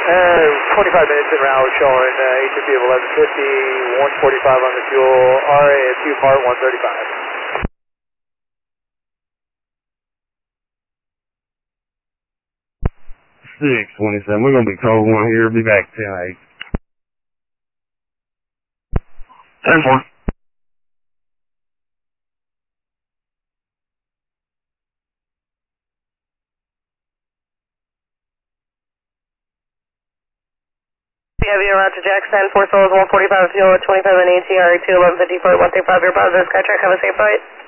25 minutes en route showing HFP of 1150, 145 on the fuel, RASU part 135. 627. We're going to be code 1 here. Be back 10-8. 10-4. Heavy around to Jackson, 4 souls, 145 fuel, 25 in ATR, 2 1150 for 135, your positive, Skytrack, have a safe flight.